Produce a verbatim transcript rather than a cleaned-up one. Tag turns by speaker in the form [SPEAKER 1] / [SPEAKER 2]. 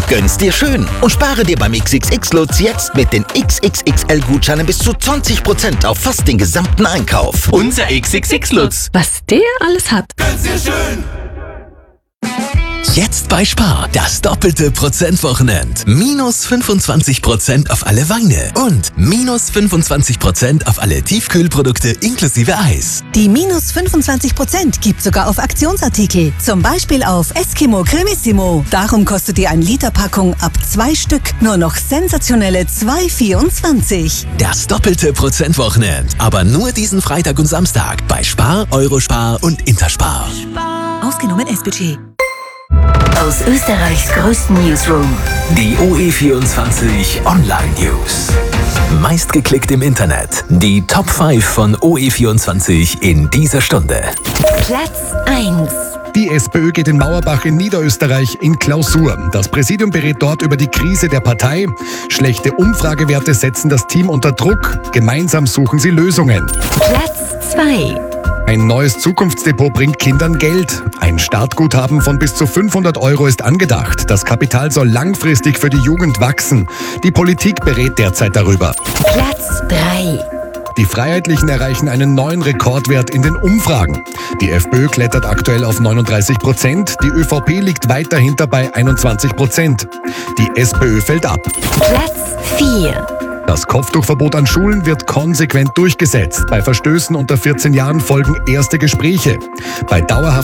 [SPEAKER 1] Gönn's dir schön und spare dir beim X X X-Lutz jetzt mit den X X X L-Gutscheinen bis zu zwanzig Prozent auf fast den gesamten Einkauf.
[SPEAKER 2] Unser X X X-Lutz.
[SPEAKER 3] Was der alles hat.
[SPEAKER 2] Gönn's dir schön.
[SPEAKER 4] Jetzt bei Spar, das doppelte Prozentwochenend. Minus fünfundzwanzig Prozent auf alle Weine und minus fünfundzwanzig Prozent auf alle Tiefkühlprodukte inklusive Eis.
[SPEAKER 5] Die minus fünfundzwanzig Prozent gibt sogar auf Aktionsartikel. Zum Beispiel auf Eskimo Cremissimo. Darum kostet die ein Liter Packung ab zwei Stück nur noch sensationelle zwei vierundzwanzig.
[SPEAKER 4] Das doppelte Prozentwochenend. Aber nur diesen Freitag und Samstag bei Spar, Eurospar und Interspar.
[SPEAKER 5] Ausgenommen S-Budget.
[SPEAKER 6] Aus Österreichs größten Newsroom.
[SPEAKER 4] Die O E vierundzwanzig Online News. Meistgeklickt im Internet. Die Top fünf von O E vierundzwanzig in dieser Stunde.
[SPEAKER 6] Platz eins.
[SPEAKER 7] Die SPÖ geht in Mauerbach in Niederösterreich in Klausur. Das Präsidium berät dort über die Krise der Partei. Schlechte Umfragewerte setzen das Team unter Druck. Gemeinsam suchen sie Lösungen.
[SPEAKER 6] Platz zwei.
[SPEAKER 7] Ein neues Zukunftsdepot bringt Kindern Geld. Ein Startguthaben von bis zu fünfhundert Euro ist angedacht. Das Kapital soll langfristig für die Jugend wachsen. Die Politik berät derzeit darüber.
[SPEAKER 6] Platz drei.
[SPEAKER 7] Die Freiheitlichen erreichen einen neuen Rekordwert in den Umfragen. Die FPÖ klettert aktuell auf neununddreißig Prozent. Die ÖVP liegt weit dahinter bei einundzwanzig Prozent. Die SPÖ fällt ab.
[SPEAKER 6] Platz vier.
[SPEAKER 7] Das Kopftuchverbot an Schulen wird konsequent durchgesetzt. Bei Verstößen unter vierzehn Jahren folgen erste Gespräche. Bei dauerhaft